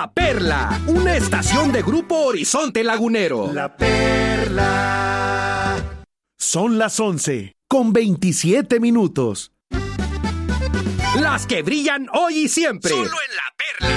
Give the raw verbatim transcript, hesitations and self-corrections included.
La Perla, una estación de Grupo Horizonte Lagunero. La Perla. Son las once, con veintisiete minutos. Las que brillan hoy y siempre. Solo en La Perla.